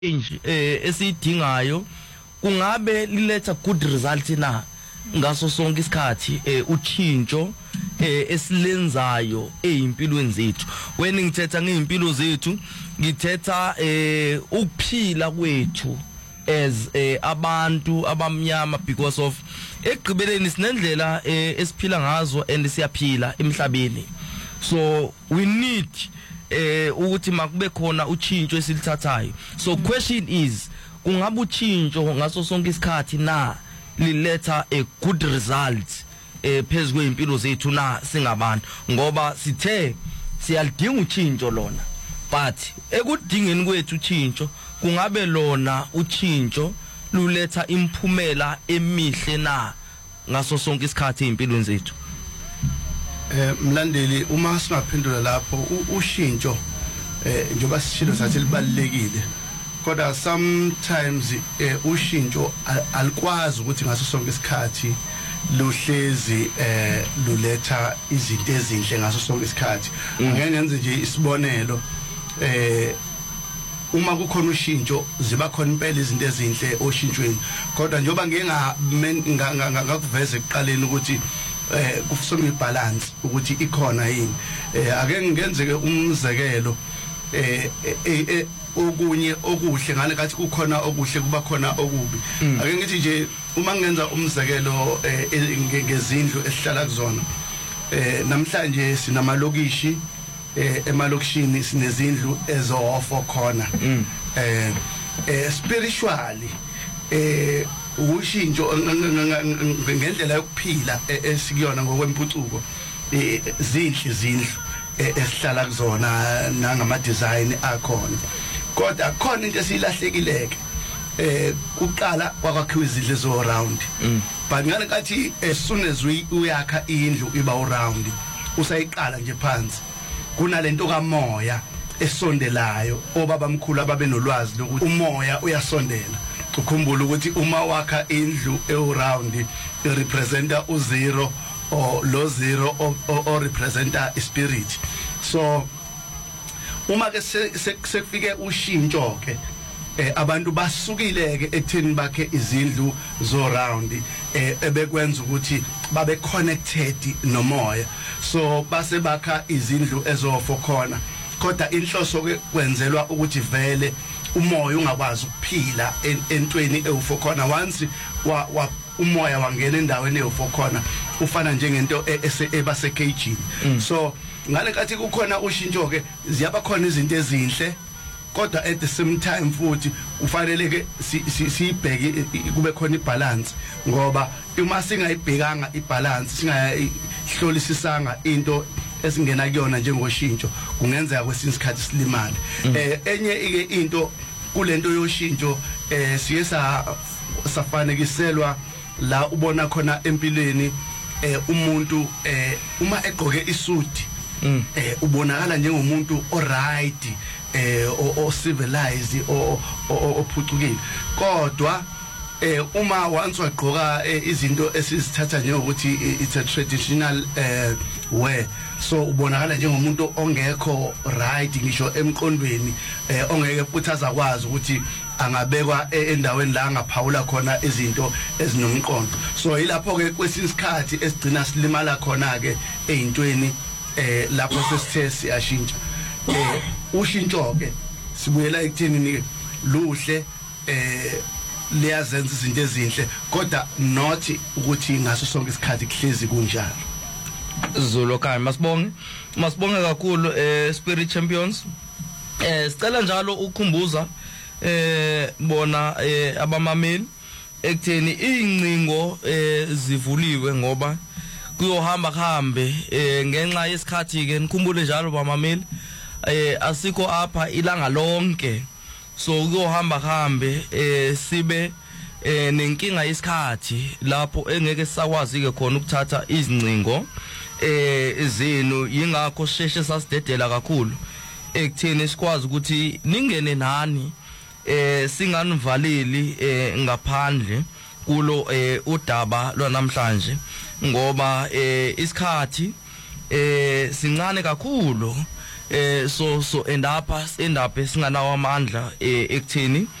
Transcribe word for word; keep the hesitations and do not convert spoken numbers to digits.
change eh esidingayo kungabe liletha good result na ngaso sonke isikhathi eh uchintsho eh esilenzayo ezimpilweni zethu. When ngithetha ngeimpilo zethu ngithetha eh ukuphila kwethu as eh, abantu abamnyama, because of ekugqibeleni sinendlela eh, esiphila ngazo and siyaphila emhlabeni, so we need eh ukuthi makube khona uchintsho esilithathayo. So question is, kungabe uchintsho ngaso sonke isikhathi na liletha a good result eh phezulu kweimpilo zethu na singabantu, ngoba sithe siyalidinga uchintsho lona, but ekudingeni kwethu uchintsho kungabe lona uchintsho luletha imphumela emihle na ngaso sonke isikhathi eimpilweni zethu? Eh mlandeli, uma singaphendula lapho ushintsho eh njoba sishilo sathi libalekile, kodwa sometimes eh ushintsho alikwazi ukuthi ngaso sonke isikhathi luhlezi eh luletha izinto ezinhle ngaso sonke isikhathi. Ngeke ngenze nje isibonelo, eh uma kukhona ushintsho ziba khona impela izinto ezinhle oshintshweni, kodwa njoba ngeke ngakuveza ekuqaleni ukuthi eh kufuna ibalance ukuthi ikhona yini. Eh ake ngenzeke umzekelo, eh okunye okuhle ngale kathi kukhona okuhle kuba khona okubi. Ake ngithi nje uma ngenza umzekelo ngezindlu esihlala kuzona, eh namhlanje sinamalokishi, eh emalokishini sinezindlu ezo-four khona. eh eh spiritually eh ushintsho ngendlela yokuphila esikuyona ngokwempucuko, izinhle izindlu esihlala kuzona nangama design akhona, kodwa akhona into esilahlekileke. eh kuqala kwakwakhiwa izindlu zo round, but ngale kathi as soon as uyakha indlu iba round, usayiqala nje phansi kunalento kamoya esondelayo. Obaba mkhulu ababe nolwazi lokuthi umoya uyasondela. Ukhumbula ukuthi uma wakha indlu e-round irepresenta u-zero, or lo zero o representa ispirit. So uma ke sekufike ushintsho ke eh abantu basukile ke ekutheni bakhe izindlu zo round eh ebekwenza ukuthi babe connected nomoya, so base bakha izindlu ezo-four khona, kodwa inhloso ke kwenzelwa ukuthi vele umoya ungakwazi ukuphila entweni ewu-four khona. Once wa umoya wangena endaweni ewu-four khona ufana njengento eba sekejini. So ngale kathi kukhona ushintsho ke ziyaba khona izinto ezinhle, kodwa at the same time futhi ufanele ke sibheke kube khona ibalance, ngoba uma singayibhekanga ibalance, singayihlolisisanga into esingena kuyona njengoshintsho, kungenzeka kwesinye isikhathi silimale. eh enye ike into kulento yoshintsho eh siye safanekiselwa la ubona khona empilweni eh umuntu eh uma egqoke isuit eh ubonakala njengomuntu oright, eh o civilized, o ophucukile, kodwa eh uma once wagqoka izinto esizithatha njengokuthi it's a traditional eh wear, so ubonakala njengomuntu ongekho right ngisho emqondweni, eh ongeke futhi azakwazi ukuthi angabekwa endaweni la angaphawula khona izinto ezinomqondo. So ilapho ke kwesinye isikhathi esigcina silimala khona ke ezintweni eh lapho sesithe siyashintsha. eh ushintsho ke sibuyela ekutheni luhle, eh liyazenza izinto ezinhle, kodwa not ukuthi ngaso sonke isikhathi kuhlezi kunjalo. Zulu kai masibonge masibonge kakhulu eh Spirit Champions. eh sicela njalo ukukhumbuza eh bona eh abamameli ekutheni incingo eh zivuliwe, ngoba kuyohamba kuhambe eh ngenxa yesikhathi ke nikhumbule njalo bamameli eh asikho apha ilanga lonke, so kuyohamba kuhambe eh sibe eh nenkinga yesikhathi lapho engeke sakwazi ke khona ukuthatha izincingo eh zenu. Yingakho sheshe sasidedela kakhulu ekutheni sikwazi ukuthi ningene nani eh singanivaleli eh ngaphandle kulo eh udaba lwanamhlanje, ngoba eh isikhathi eh sincane kakhulu eh so so end up end up singanawo amandla ekutheni